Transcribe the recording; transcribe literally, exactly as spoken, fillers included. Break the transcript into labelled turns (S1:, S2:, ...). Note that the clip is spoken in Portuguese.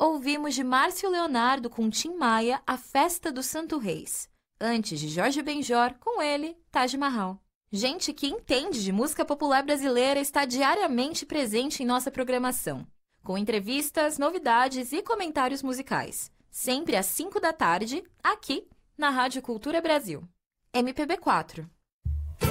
S1: Ouvimos de Márcio Leonardo com Tim Maia, A Festa do Santo Reis. Antes de Jorge Benjor, com ele, Taj Mahal. Gente que entende de música popular brasileira está diariamente presente em nossa programação, com entrevistas, novidades e comentários musicais. Sempre às cinco da tarde, aqui na Rádio Cultura Brasil. M P B quatro.